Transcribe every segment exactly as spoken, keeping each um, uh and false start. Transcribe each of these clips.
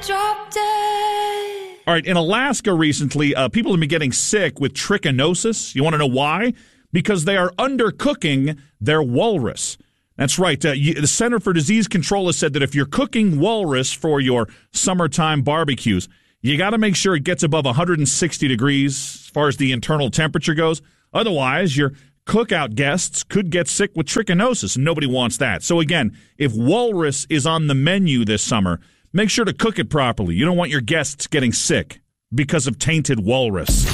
drop dead. All right, in Alaska recently, uh, people have been getting sick with trichinosis. You want to know why? Because they are undercooking their walrus. That's right. Uh, you, the Center for Disease Control has said that if you're cooking walrus for your summertime barbecues, you got to make sure it gets above one hundred sixty degrees as far as the internal temperature goes. Otherwise, your cookout guests could get sick with trichinosis, and nobody wants that. So again, if walrus is on the menu this summer, make sure to cook it properly. You don't want your guests getting sick because of tainted walrus.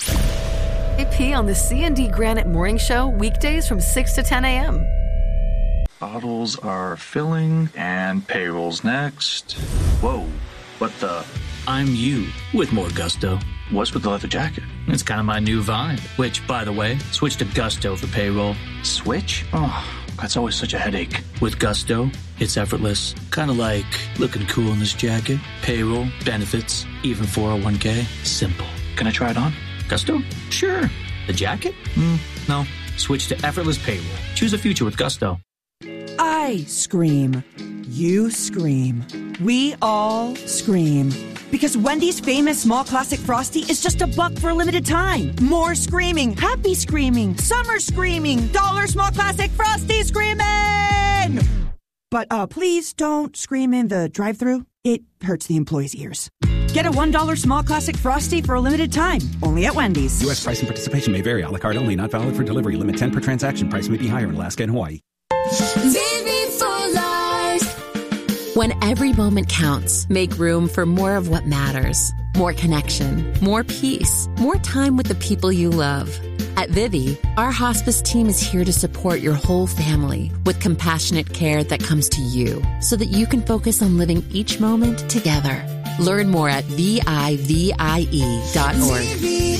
A P on the C and D Granite Morning Show, weekdays from six to ten a.m. Bottles are filling, and payroll's next. Whoa, what the? I'm you, with more gusto. What's with the leather jacket? It's kind of my new vibe. Which, by the way, switch to Gusto for payroll. Switch? Oh, that's always such a headache. With Gusto, it's effortless. Kind of like looking cool in this jacket. Payroll, benefits, even four oh one k. Simple. Can I try it on? Gusto? Sure. The jacket? Mm, no. Switch to effortless payroll. Choose a future with Gusto. I scream. You scream. We all scream. Because Wendy's famous small classic Frosty is just a buck for a limited time. More screaming, happy screaming, summer screaming, dollar small classic Frosty screaming! But uh, please don't scream in the drive-thru. It hurts the employees' ears. Get a one dollar small classic Frosty for a limited time, only at Wendy's. U S price and participation may vary. A la carte only, not valid for delivery. Limit ten per transaction. Price may be higher in Alaska and Hawaii. Living for life. When every moment counts, make room for more of what matters. More connection, more peace, more time with the people you love. At Vivi, our hospice team is here to support your whole family with compassionate care that comes to you so that you can focus on living each moment together. Learn more at V I V I E dot org. Vivi.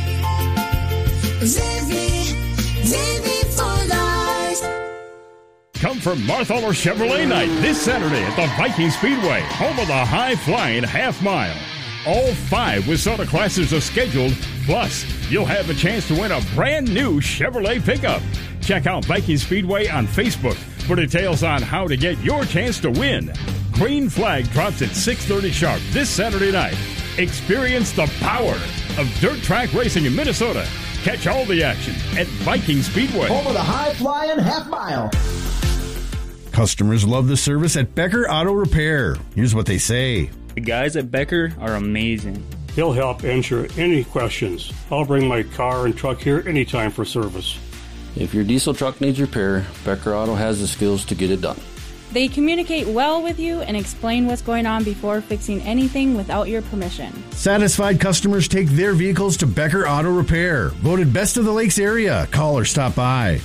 Vivi. Vivi for life. Come for Marthaler Chevrolet Night this Saturday at the Viking Speedway, home of the high-flying half mile. All five WISSOTA classes are scheduled, plus you'll have a chance to win a brand new Chevrolet pickup. Check out Viking Speedway on Facebook for details on how to get your chance to win. Green Flag drops at six thirty sharp this Saturday night. Experience the power of dirt track racing in Minnesota. Catch all the action at Viking Speedway, home of the high-flying half mile. Customers love the service at Becker Auto Repair. Here's what they say. The guys at Becker are amazing. He'll help answer any questions. I'll bring my car and truck here anytime for service. If your diesel truck needs repair, Becker Auto has the skills to get it done. They communicate well with you and explain what's going on before fixing anything without your permission. Satisfied customers take their vehicles to Becker Auto Repair. Voted best of the Lakes area. Call or stop by.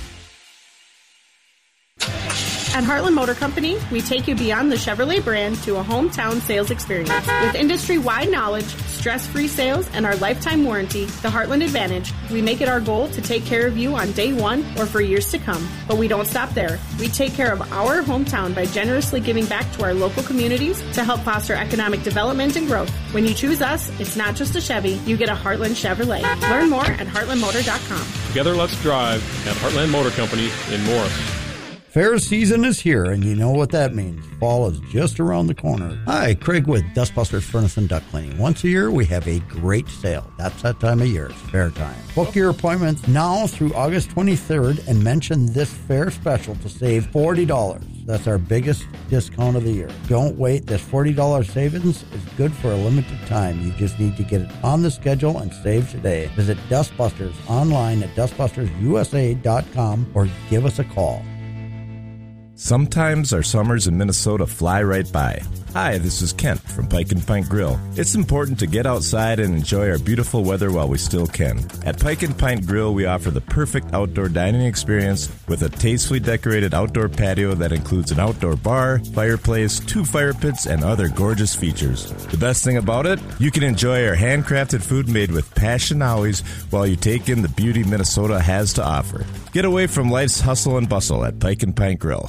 At Heartland Motor Company, we take you beyond the Chevrolet brand to a hometown sales experience. With industry-wide knowledge, stress-free sales, and our lifetime warranty, the Heartland Advantage, we make it our goal to take care of you on day one or for years to come. But we don't stop there. We take care of our hometown by generously giving back to our local communities to help foster economic development and growth. When you choose us, it's not just a Chevy, you get a Heartland Chevrolet. Learn more at heartland motor dot com. Together, let's drive at Heartland Motor Company in Morris. Fair season is here, and you know what that means. Fall is just around the corner. Hi, Craig with Dustbusters Furnace and Duct Cleaning. Once a year, we have a great sale. That's that time of year. It's fair time. Book your appointments now through August twenty-third and mention this fair special to save forty dollars. That's our biggest discount of the year. Don't wait. This forty dollars savings is good for a limited time. You just need to get it on the schedule and save today. Visit Dustbusters online at dustbusters u s a dot com or give us a call. Sometimes our summers in Minnesota fly right by. Hi, this is Kent from Pike and Pint Grill. It's important to get outside and enjoy our beautiful weather while we still can. At Pike and Pint Grill, we offer the perfect outdoor dining experience with a tastefully decorated outdoor patio that includes an outdoor bar, fireplace, two fire pits, and other gorgeous features. The best thing about it? You can enjoy our handcrafted food made with passion always while you take in the beauty Minnesota has to offer. Get away from life's hustle and bustle at Pike and Pint Grill.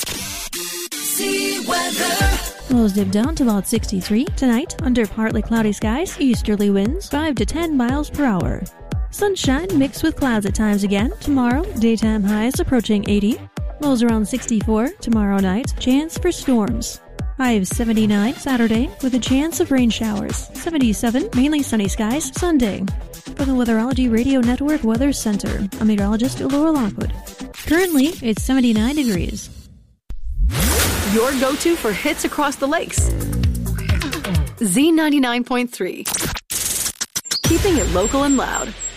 See weather. Lows dip down to about sixty-three. Tonight, under partly cloudy skies, easterly winds five to ten miles per hour. Sunshine mixed with clouds at times again. Tomorrow, daytime highs approaching eighty. Lows around sixty-four. Tomorrow night, chance for storms. High of seventy-nine Saturday with a chance of rain showers. seventy-seven, mainly sunny skies Sunday. From the Weatherology Radio Network Weather Center, I'm meteorologist Laura Lockwood. Currently, it's seventy-nine degrees. Your go-to for hits across the lakes. Z ninety-nine point three. Keeping it local and loud.